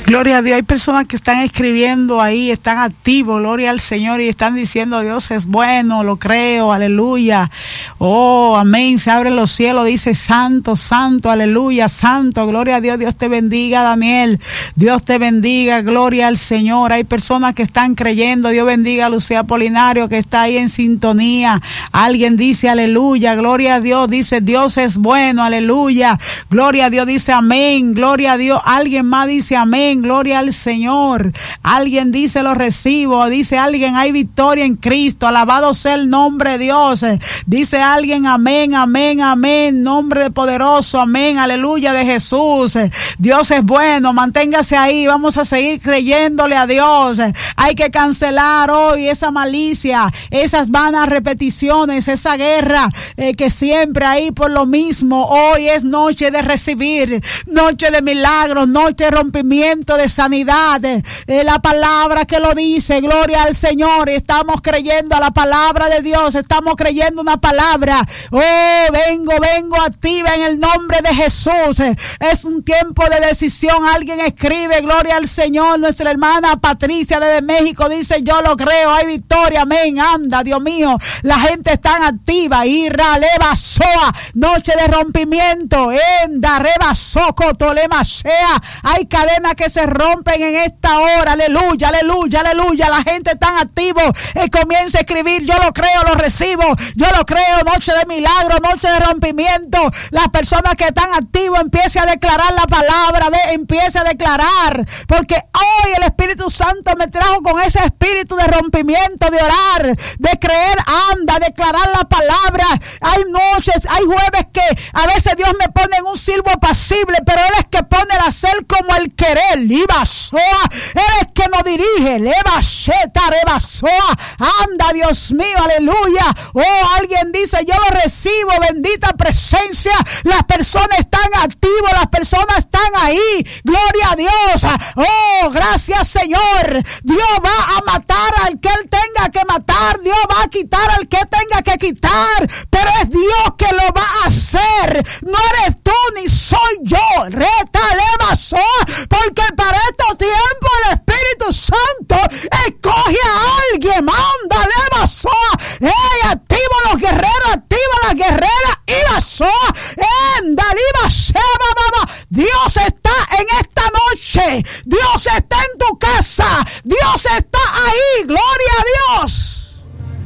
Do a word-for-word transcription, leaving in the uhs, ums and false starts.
Gloria a Dios. Hay personas que están escribiendo ahí, están activos, gloria al Señor, y están diciendo: Dios es bueno, lo creo, aleluya. Oh, amén. Se abren los cielos, dice: santo, santo, aleluya, santo, gloria a Dios. Dios te bendiga, Daniel. Dios te bendiga, gloria al Señor. Hay personas que están creyendo. Dios bendiga a Lucía Polinario, que está ahí en sintonía. Alguien dice: aleluya, gloria a Dios. Dice: Dios es bueno, aleluya. Gloria a Dios, dice: amén, gloria a Dios. Alguien más dice: amén. Gloria al Señor. Alguien dice: lo recibo. Dice alguien: hay victoria en Cristo. Alabado sea el nombre de Dios. Dice alguien: amén, amén, amén. Nombre de poderoso, amén, aleluya, de Jesús. Dios es bueno. Manténgase ahí. Vamos a seguir creyéndole a Dios. Hay que cancelar hoy esa malicia, esas vanas repeticiones, esa guerra eh, que siempre hay por lo mismo. Hoy es noche de recibir, noche de milagros, noche de rompimiento, de sanidad. Eh, la palabra que lo dice, gloria al Señor. Estamos creyendo a la palabra de Dios, estamos creyendo una palabra. Oh, vengo, vengo activa en el nombre de Jesús. Eh, es un tiempo de decisión. Alguien escribe: gloria al Señor. Nuestra hermana Patricia desde México dice: yo lo creo, hay victoria, amén. Anda, Dios mío, la gente está activa. Irra, leva, soa, noche de rompimiento. Enda, reba, soco, tolema, sea. Hay cadenas que se rompen en esta hora. Aleluya, aleluya, aleluya. La gente está activo y comienza a escribir: yo lo creo, lo recibo, yo lo creo. Noche de milagro, noche de rompimiento. Las personas que están activos empiecen a declarar la palabra, ve, empieza a declarar, porque hoy el Espíritu Santo me trajo con ese espíritu de rompimiento, de orar, de creer. Anda, declarar la palabra. Hay noches, hay jueves que a veces Dios me pone en un silbo apacible, pero Él es que pone el hacer como el querer. Liba soa, Él es que nos dirige. Leva sheta, reba soa. Anda, Dios mío, aleluya. Oh, alguien dice: yo lo recibo, bendita presencia. Las personas están activas, las personas están ahí. Gloria a Dios. Oh, gracias, Señor. Dios va a matar al que Él tenga que matar. Dios va a quitar al que tenga que quitar. Pero es Dios que lo va a hacer. No